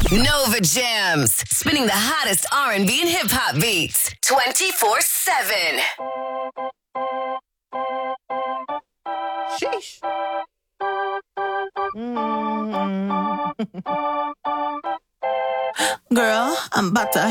Nova Jams, spinning the hottest R&B and hip hop beats 24/7. Sheesh. Girl, I'm about to